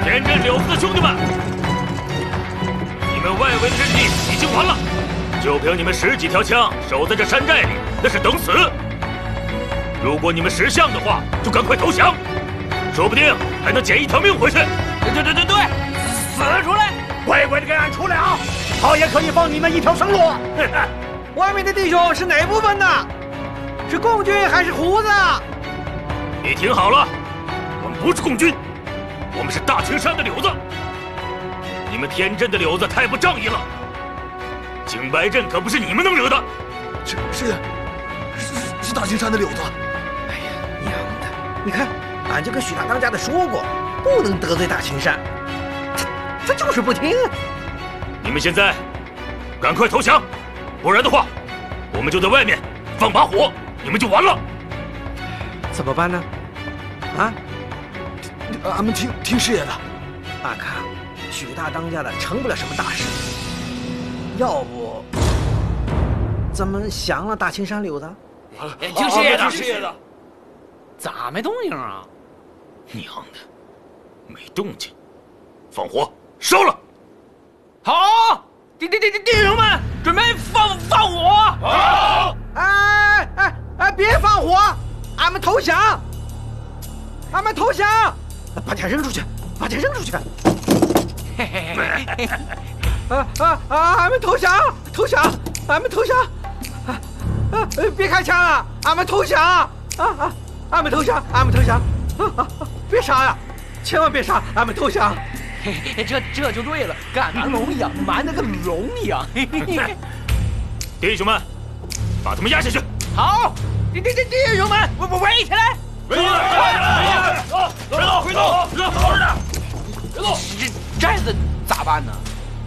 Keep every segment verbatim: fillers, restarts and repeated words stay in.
田镇柳子的兄弟们，你们外围的阵地已经完了，就凭你们十几条枪守在这山寨里，那是等死。如果你们识相的话，就赶快投降，说不定还能捡一条命回去。 对对对对对，死出来！ 乖乖的给俺出来啊！好也可以放你们一条生路。 外面的弟兄是哪部分的？是共军还是胡子？ 你听好了，我们不是共军，我们是大青山的柳子。你们天镇的柳子太不仗义了，景白镇可不是你们能惹的。 是是是是大青山的柳子。 哎呀，娘的！你看，俺就跟许大当家的说过，不能得罪大青山，他他就是不听。 你们现在赶快投降，不然的话，我们就在外面放把火，你们就完了。 怎么办呢？啊？ 俺们听听师爷的。 俺看许大当家的成不了什么大事，要不咱们降了大青山柳子？ 听师爷的， 听师爷的。 咋没动静啊？ 娘的，没动静，放火烧了！ 好，弟弟弟弟弟兄们，准备放放火！ 好！ 哎哎哎，别放火，俺们投降！俺们投降！把剑扔出去，把剑扔出去！ 嘿嘿嘿嘿！ 啊啊啊！俺们投降，投降！俺们投降！啊啊！别开枪啊！俺们投降！啊啊！俺们投降！俺们投降！啊啊！别杀呀！千万别杀！俺们投降！ 嘿嘿，这这就对了，干得龙一样，瞒得跟龙一样。嘿嘿嘿！ 弟兄们，把他们压下去！ 好，弟弟弟弟兄们，围围围起来！ 围起来！围起来！走，别动，别动，别动，好着呢！别动！ 这寨子咋办呢？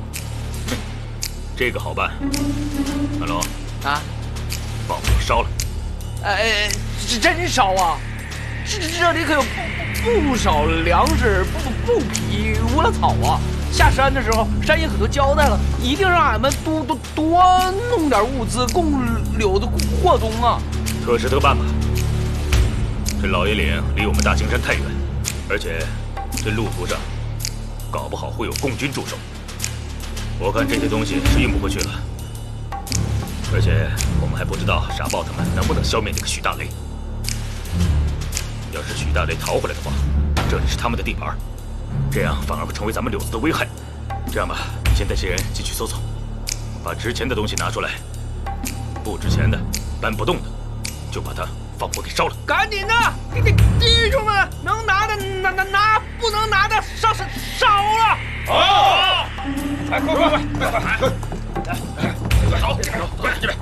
这个好办。大龙啊， 把火烧了。 呃，是真烧啊！这这里可有不不少粮食、布布匹、无粮草啊！下山的时候，山爷可都交代了，一定让俺们多多多弄点物资供柳子霍宗啊！ 可是这个办法，这老爷岭离我们大青山太远，而且这路途上搞不好会有共军驻守。我看这些东西是运不回去了，而且我们还不知道傻豹他们能不能消灭那个许大雷。要是许大雷逃回来的话，这里是他们的地盘，这样反而会成为咱们柳子的危害。这样吧，你先带些人进去搜搜，把值钱的东西拿出来，不值钱的、搬不动的，就把它放火给烧了。 赶紧的，弟弟弟兄们，能拿的拿拿拿，不能拿的烧烧烧了！ 好，来，快快快快快快！快烧，快这边！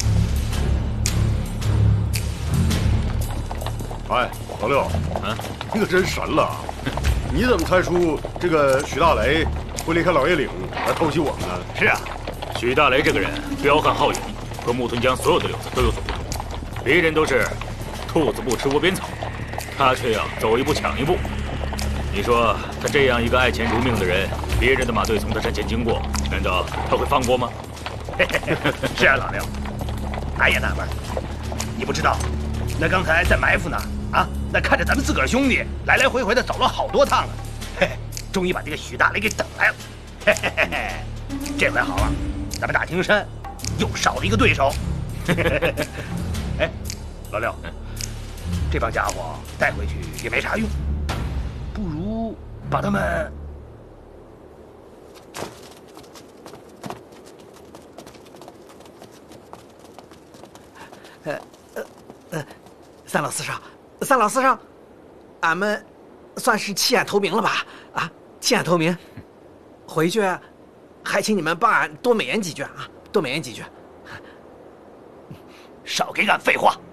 哎，老六， 啊， 你可真神了！你怎么猜出这个许大雷会离开老爷岭来偷袭我们呢？ 是啊，许大雷这个人彪悍好勇，和木屯江所有的柳子都有所不同。别人都是兔子不吃窝边草，他却要走一步抢一步。你说他这样一个爱钱如命的人，别人的马队从他身前经过，难道他会放过吗？ 是啊，老六，俺也纳闷，你不知道，那刚才在埋伏呢，啊，那看着咱们自个儿兄弟来来回回的走了好多趟了，嘿，终于把这个许大雷给等来了，嘿嘿嘿嘿，这回好了，咱们大青山又少了一个对手。哎，老六，这帮家伙带回去也没啥用，不如把他们…… 呃呃呃，三老四少，三老四少，俺们算是弃暗投明了吧？啊，弃暗投明，回去还请你们帮俺多美言几句啊，多美言几句。 少给俺废话！